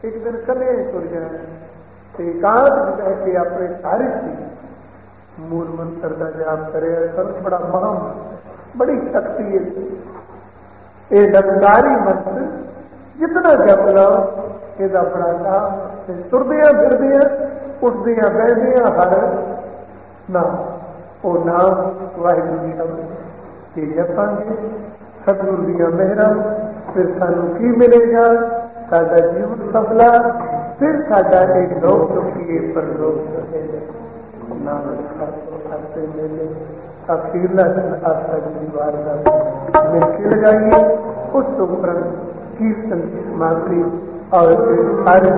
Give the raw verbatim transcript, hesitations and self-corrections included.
एक दिन कले तुर जाए एकांत बह के अपने सारे थी मूल मंत्र का जाप करे कर बड़ा महम बड़ी शक्ति है ये लंकारी मंत्र जितना जप लो ਇਹਦਾ ਬੜਾ ਲਾਭ ਤੇ ਤੁਰਦਿਆਂ ਫਿਰਦਿਆਂ ਉੱਠਦਿਆਂ ਬਹਿੰਦਿਆਂ ਹਰ ਨਾਮ ਉਹ ਨਾਮ ਵਾਹਿਗੁਰੂ ਜੀ ਦਾ ਤੇ ਜਪਾਂਗੇ ਸਤਿਗੁਰੂ ਦੀਆਂ ਮਿਹਰਾਂ ਫਿਰ ਸਾਨੂੰ ਕੀ ਮਿਲੇਗਾ ਸਾਡਾ ਜੀਵਨ ਸਫਲਾ ਫਿਰ ਸਾਡਾ ਇੱਕ ਲੋਕ ਦੁਖੀਏ ਪਰਲੋਕ ਨਾਮ ਖਾਤੇ ਮੇਲੇ ਅਖੀਰਲਾ ਆਸਾ ਦੀ ਵਾਰ ਦਾ ਮਿਲ ਕੇ ਲਗਾਈਏ ਉਸ ਤੋਂ ਉਪਰੰਤ कीर्तन की समाप्ति और